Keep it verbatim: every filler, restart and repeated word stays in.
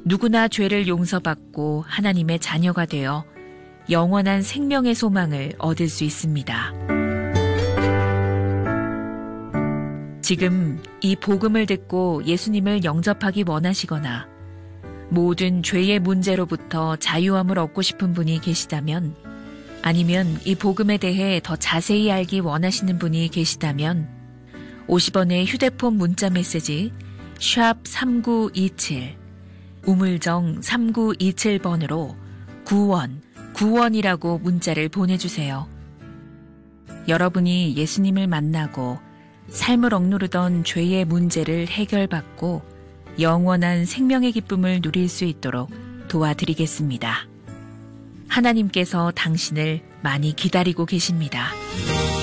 누구나 죄를 용서받고 하나님의 자녀가 되어 영원한 생명의 소망을 얻을 수 있습니다. 지금 이 복음을 듣고 예수님을 영접하기 원하시거나 모든 죄의 문제로부터 자유함을 얻고 싶은 분이 계시다면, 아니면 이 복음에 대해 더 자세히 알기 원하시는 분이 계시다면 오십 원의 휴대폰 문자 메시지 샵 삼구이칠, 우물정 삼구이칠 번으로 구원, 구원이라고 문자를 보내주세요. 여러분이 예수님을 만나고 삶을 억누르던 죄의 문제를 해결받고 영원한 생명의 기쁨을 누릴 수 있도록 도와드리겠습니다. 하나님께서 당신을 많이 기다리고 계십니다.